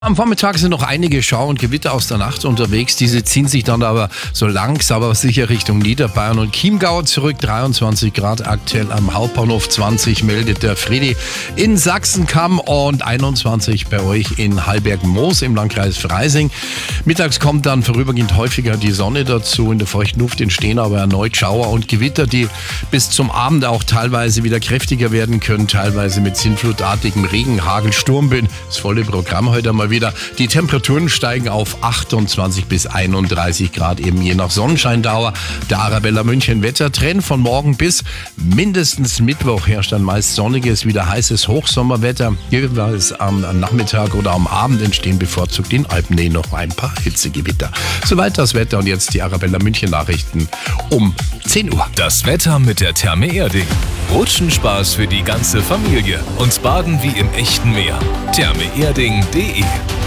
Am Vormittag sind noch einige Schauer und Gewitter aus der Nacht unterwegs. Diese ziehen sich dann aber so langsam aber sicher Richtung Niederbayern und Chiemgau zurück. 23 Grad aktuell am Hauptbahnhof, 20 meldet der Fredi in Sachsenkamm und 21 bei euch in Hallberg-Moos im Landkreis Freising. Mittags kommt dann vorübergehend häufiger die Sonne dazu. In der feuchten Luft entstehen aber erneut Schauer und Gewitter, die bis zum Abend auch teilweise wieder kräftiger werden können. Teilweise mit sinnflutartigem Regen, Hagel, Sturmwind. Das volle Programm heute mal wieder. Die Temperaturen steigen auf 28 bis 31 Grad, eben je nach Sonnenscheindauer. Der Arabella München Wettertrend von morgen bis mindestens Mittwoch herrscht dann meist sonniges, wieder heißes Hochsommerwetter. Jeweils am Nachmittag oder am Abend entstehen bevorzugt in Alpennähe noch ein paar Hitzegewitter. Soweit das Wetter und jetzt die Arabella München Nachrichten um 10 Uhr. Das Wetter mit der Therme Erding. Rutschenspaß für die ganze Familie und Baden wie im echten Meer. thermeerding.de.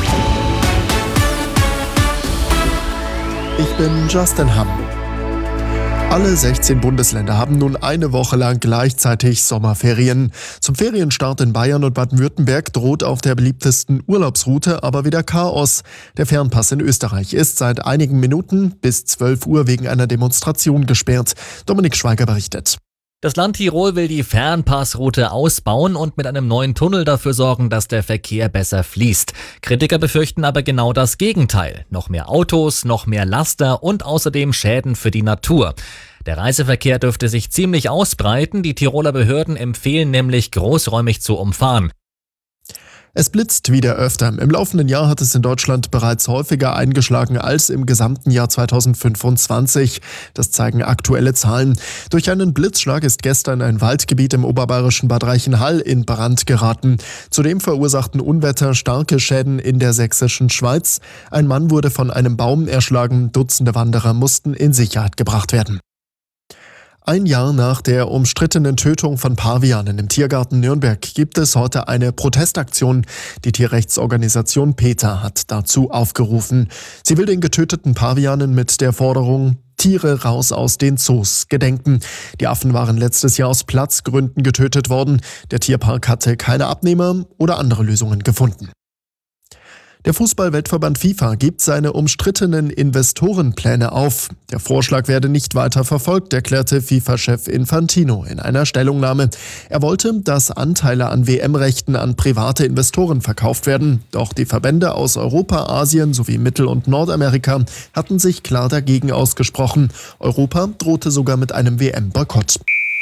Ich bin Justin Hamm. Alle 16 Bundesländer haben nun eine Woche lang gleichzeitig Sommerferien. Zum Ferienstart in Bayern und Baden-Württemberg droht auf der beliebtesten Urlaubsroute aber wieder Chaos. Der Fernpass in Österreich ist seit einigen Minuten bis 12 Uhr wegen einer Demonstration gesperrt. Dominik Schweiger berichtet. Das Land Tirol will die Fernpassroute ausbauen und mit einem neuen Tunnel dafür sorgen, dass der Verkehr besser fließt. Kritiker befürchten aber genau das Gegenteil. Noch mehr Autos, noch mehr Laster und außerdem Schäden für die Natur. Der Reiseverkehr dürfte sich ziemlich ausbreiten. Die Tiroler Behörden empfehlen nämlich, großräumig zu umfahren. Es blitzt wieder öfter. Im laufenden Jahr hat es in Deutschland bereits häufiger eingeschlagen als im gesamten Jahr 2025. Das zeigen aktuelle Zahlen. Durch einen Blitzschlag ist gestern ein Waldgebiet im oberbayerischen Bad Reichenhall in Brand geraten. Zudem verursachten Unwetter starke Schäden in der sächsischen Schweiz. Ein Mann wurde von einem Baum erschlagen. Dutzende Wanderer mussten in Sicherheit gebracht werden. Ein Jahr nach der umstrittenen Tötung von Pavianen im Tiergarten Nürnberg gibt es heute eine Protestaktion. Die Tierrechtsorganisation PETA hat dazu aufgerufen. Sie will den getöteten Pavianen mit der Forderung Tiere raus aus den Zoos gedenken. Die Affen waren letztes Jahr aus Platzgründen getötet worden. Der Tierpark hatte keine Abnehmer oder andere Lösungen gefunden. Der Fußball-Weltverband FIFA gibt seine umstrittenen Investorenpläne auf. Der Vorschlag werde nicht weiter verfolgt, erklärte FIFA-Chef Infantino in einer Stellungnahme. Er wollte, dass Anteile an WM-Rechten an private Investoren verkauft werden. Doch die Verbände aus Europa, Asien sowie Mittel- und Nordamerika hatten sich klar dagegen ausgesprochen. Europa drohte sogar mit einem WM-Boykott.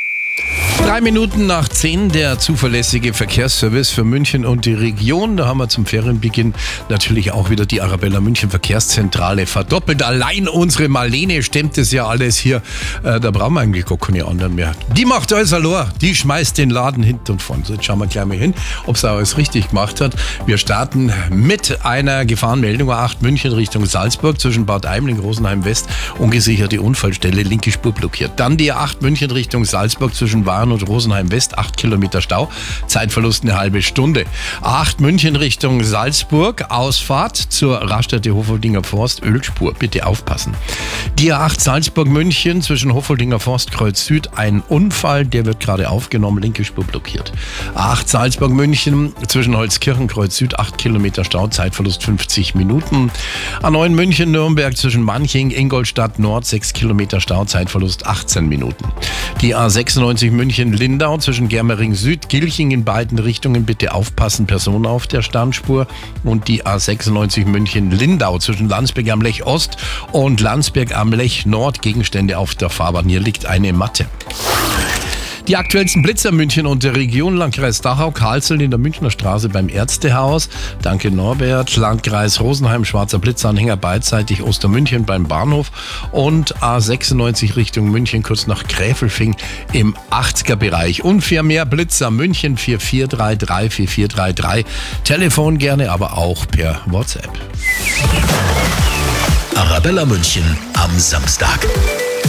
3 Minuten nach 10 der zuverlässige Verkehrsservice für München und die Region. Da haben wir zum Ferienbeginn natürlich auch wieder die Arabella München Verkehrszentrale verdoppelt. Allein unsere Marlene stemmt es ja alles hier. Da brauchen wir eigentlich gar keine anderen mehr. Die macht alles allein. Die schmeißt den Laden hinten und vorne. So, jetzt schauen wir gleich mal hin, ob sie alles richtig gemacht hat. Wir starten mit einer Gefahrenmeldung A8 München Richtung Salzburg zwischen Bad Aibling, Rosenheim West. Ungesicherte Unfallstelle, linke Spur blockiert. Dann die A8 München Richtung Salzburg zwischen Waren und Rosenheim West, 8 Kilometer Stau, Zeitverlust eine halbe Stunde. A8 München Richtung Salzburg, Ausfahrt zur Raststätte Hofoldinger Forst, Ölspur, bitte aufpassen. Die A8 Salzburg München zwischen Hofoldinger Forst, Kreuz Süd, ein Unfall, der wird gerade aufgenommen, linke Spur blockiert. A8 Salzburg München zwischen Holzkirchen, Kreuz Süd, 8 Kilometer Stau, Zeitverlust 50 Minuten. A9 München Nürnberg zwischen Manching, Ingolstadt Nord, 6 Kilometer Stau, Zeitverlust 18 Minuten. Die A96 München Lindau zwischen Germering Süd, Gilching in beiden Richtungen, bitte aufpassen, Personen auf der Standspur. Und die A96 München Lindau zwischen Landsberg am Lech Ost und Landsberg am Lech Nord, Gegenstände auf der Fahrbahn. Hier liegt eine Matte. Die aktuellsten Blitzer München und der Region, Landkreis Dachau, Karlsruhe in der Münchner Straße beim Ärztehaus. Danke Norbert. Landkreis Rosenheim, schwarzer Blitzanhänger beidseitig Ostermünchen beim Bahnhof und A96 Richtung München kurz nach Gräfelfing im 80er-Bereich. Und für mehr Blitzer München 4433 4433. Telefon gerne, aber auch per WhatsApp. Arabella München am Samstag.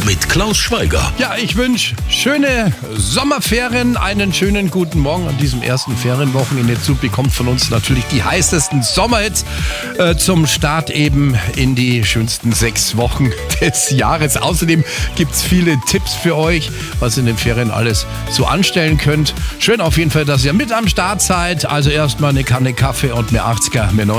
mit Klaus Schweiger. Ja, ich wünsche schöne Sommerferien, einen schönen guten Morgen an diesem ersten Ferienwochenende. Zu bekommt von uns natürlich die heißesten Sommerhits zum Start eben in die schönsten 6 Wochen des Jahres. Außerdem gibt es viele Tipps für euch, was ihr in den Ferien alles so anstellen könnt. Schön auf jeden Fall, dass ihr mit am Start seid. Also erstmal eine Kanne Kaffee und mehr 80er, mehr 90er.